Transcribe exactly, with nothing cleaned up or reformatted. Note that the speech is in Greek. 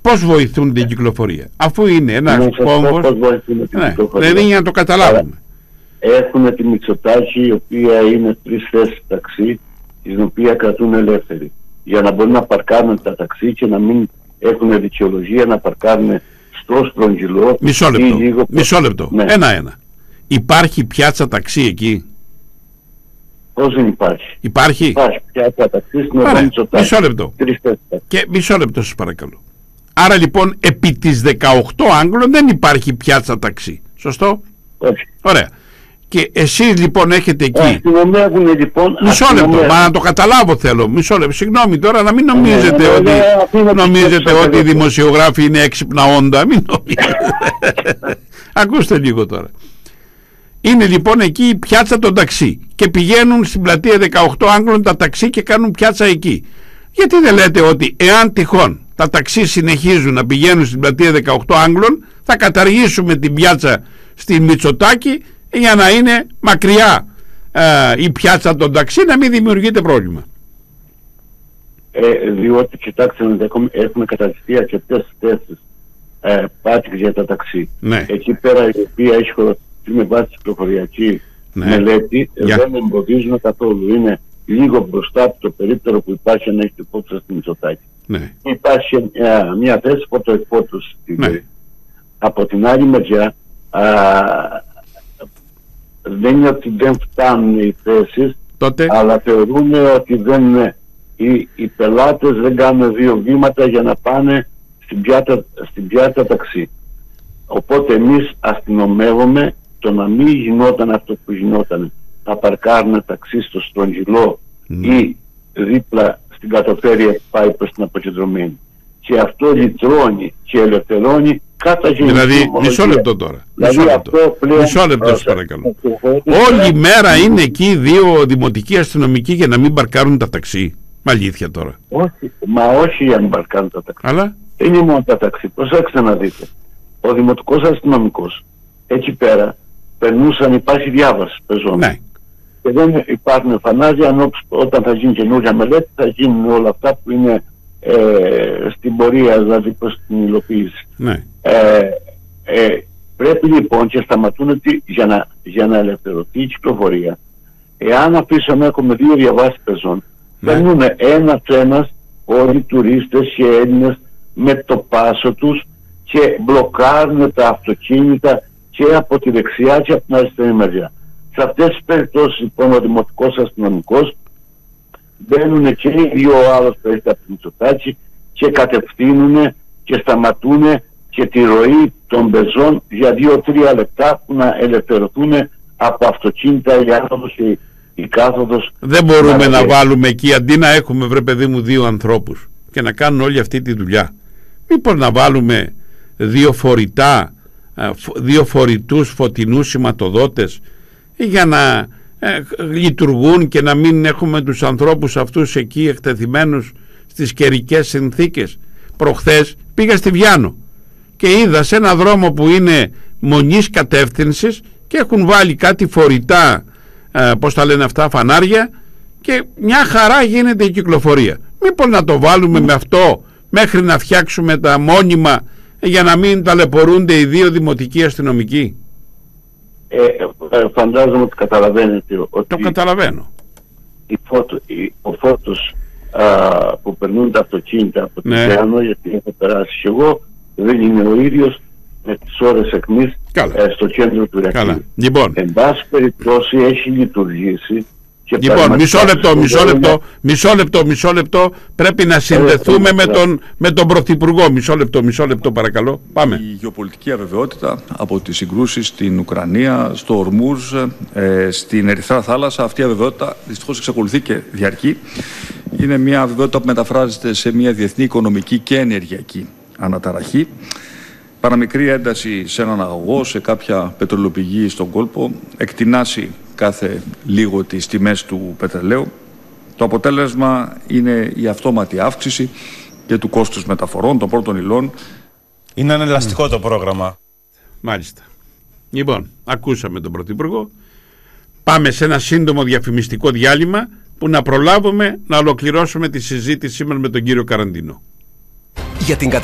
πώς βοηθούν την κυκλοφορία, αφού είναι ένας κόμβος, ναι, δεν είναι για να το καταλάβουμε. Έχουν τη Μητσοτάκη, η οποία είναι τρεις θέσεις ταξί, την οποία κρατούν ελεύθερη, για να μπορούν να παρκάρουν τα ταξί και να μην έχουν δικαιολογία να παρκάρουν στο Στρογγυλό. Μισό λεπτό, λίγο... μισό λεπτό. Ναι. Ένα-ένα. Υπάρχει πιάτσα ταξί εκεί? Πώς δεν υπάρχει? Υπάρχει. Υπάρχει πιάτσα ταξί στην οδό Μητσοτάκη. Μισό λεπτό. Και μισό λεπτό σας παρακαλώ. Άρα λοιπόν επί τις δεκαοκτώ Άγγλων δεν υπάρχει πιάτσα ταξί. Σωστό? Όχι. Ωραία. Και εσείς λοιπόν έχετε εκεί. Αστυνομεύουν λοιπόν. Μισό λεπτό, μα να το καταλάβω θέλω. Μισό λεπτό, συγγνώμη τώρα, να μην νομίζετε ε, ότι, ε, νομίζετε ότι οι δημοσιογράφοι είναι έξυπνα όντα. Μην νομίζετε. Ακούστε λίγο τώρα. Είναι λοιπόν εκεί η πιάτσα των ταξί και πηγαίνουν στην πλατεία δεκαοκτώ Άγγλων τα ταξί και κάνουν πιάτσα εκεί. Γιατί δεν λέτε ότι εάν τυχόν τα ταξί συνεχίζουν να πηγαίνουν στην πλατεία δεκαοκτώ Άγγλων, θα καταργήσουμε την πιάτσα στη Μητσοτάκη για να είναι μακριά ε, η πιάτσα των ταξί, να μην δημιουργείται πρόβλημα. Ε, διότι κοιτάξτε, έχουμε καταστήσει αρκετές θέσεις ε, πάτηξης για τα ταξί. Ναι. Εκεί πέρα, η οποία έχει χωριστεί με βάση την πληροφοριακή ναι. μελέτη, yeah. δεν εμποδίζουν καθόλου. Είναι λίγο μπροστά από το περίπτερο που υπάρχει, αν έχετε υπόψη στη Μητσοτάκη. Ναι. Υπάρχει μια, μια θέση φωτοεκφόρτωση. Ναι. Από την άλλη μεριά, α, δεν είναι ότι δεν φτάνουν οι θέσεις, τότε... αλλά θεωρούν ότι δεν, οι, οι πελάτες δεν κάνουν δύο βήματα για να πάνε στην πιάτα, στην πιάτα ταξί. Οπότε εμείς αστυνομεύουμε το να μην γινόταν αυτό που γινόταν, να παρκάρουν ταξί στο Στρογγυλό mm. ή δίπλα στην κατοφέρεια που πάει προς την αποκεντρωμένη. Και αυτό λυτρώνει και ελευθερώνει κατά γενική. Δηλαδή, μισό λεπτό τώρα. Δηλαδή μισό λεπτό, αυτό πλέον, μισό λεπτό σας παρακαλώ. Όλη μέρα είναι εκεί δύο δημοτικοί αστυνομικοί για να μην παρκάρουν τα ταξί. Μα αλήθεια τώρα. Όχι, μα όχι για να μην παρκάρουν τα ταξί. Αλλά... δεν είναι μόνο τα ταξί. Προσέξτε να δείτε. Ο δημοτικός αστυνομικός εκεί πέρα περνούσαν, υπάρχει διάβαση πεζών. Ναι. Και δεν υπάρχουν φανάρια, όταν θα γίνει καινούργια μελέτη θα γίνουν όλα αυτά που είναι ε, στην πορεία, δηλαδή προς την υλοποίηση. Ναι. Ε, ε, πρέπει λοιπόν και σταματούν για να, για να ελευθερωθεί η κυκλοφορία. Εάν αφήσουμε, έχουμε δύο διαβάσεις πεζών, ναι. περνούν ένας-ένας όλοι οι τουρίστες και Έλληνες με το πάσο τους και μπλοκάρουν τα αυτοκίνητα και από τη δεξιά και από την αριστερή μεριά. Σε αυτές τις περιπτώσεις λοιπόν ο δημοτικός αστυνομικός μπαίνουν και οι δύο άλλους περίπτωση από τη Μητσοτάκη και κατευθύνουν και σταματούν και τη ροή των πεζών για δύο τρία λεπτά που να ελευθερωθούν από αυτοκίνητα η άνοδος και η κάθοδος. Δεν μπορούμε να, να βάλουμε εκεί, αντί να έχουμε βρε παιδί μου δύο ανθρώπους και να κάνουν όλη αυτή τη δουλειά, μήπως να βάλουμε δύο φορητά δύο φορητούς φωτεινούς σηματοδότες για να ε, λειτουργούν και να μην έχουμε τους ανθρώπους αυτούς εκεί εκτεθειμένους στις καιρικές συνθήκες. Προχθές πήγα στη Βιάνο και είδα σε ένα δρόμο που είναι μονής κατεύθυνσης και έχουν βάλει κάτι φορητά ε, πώς τα λένε αυτά, φανάρια, και μια χαρά γίνεται η κυκλοφορία. Μήπως να το βάλουμε με αυτό μέχρι να φτιάξουμε τα μόνιμα για να μην ταλαιπωρούνται οι δύο δημοτικοί αστυνομικοί. Ε, ε, φαντάζομαι ότι καταλαβαίνετε ότι το καταλαβαίνω. Η φώτο, η, ο φώτος α, που περνούν τα αυτοκίνητα από την ναι. Πιάνο, γιατί έχω περάσει και εγώ, δεν είναι ο ίδιος με τις ώρες εκμής ε, στο κέντρο του Ηρακλείου. Λοιπόν. Εν πάση περιπτώσει έχει λειτουργήσει. Και λοιπόν, μισό λεπτό, μισό λεπτό, μισό λεπτό, μισό λεπτό, πρέπει να συνδεθούμε με τον, με τον Πρωθυπουργό. Μισό λεπτό, μισό λεπτό παρακαλώ. Πάμε. Η γεωπολιτική αβεβαιότητα από τις συγκρούσεις στην Ουκρανία, στο Ορμούζ, ε, στην Ερυθρά Θάλασσα, αυτή η αβεβαιότητα δυστυχώς εξακολουθεί και διαρκεί. Είναι μια αβεβαιότητα που μεταφράζεται σε μια διεθνή οικονομική και ενεργειακή αναταραχή. Παραμικρή ένταση σε έναν αγωγό, σε κάποια πετρελαιοπηγή στον κόλπο, εκτινάσει κάθε λίγο τις τιμές του πετρελαίου. Το αποτέλεσμα είναι η αυτόματη αύξηση και του κόστους μεταφορών των πρώτων υλών. Είναι ανελαστικό mm. το πρόγραμμα. Μάλιστα. Λοιπόν, ακούσαμε τον Πρωθυπουργό. Πάμε σε ένα σύντομο διαφημιστικό διάλειμμα που να προλάβουμε να ολοκληρώσουμε τη συζήτησή μας με τον κύριο Καραντίνο. Για την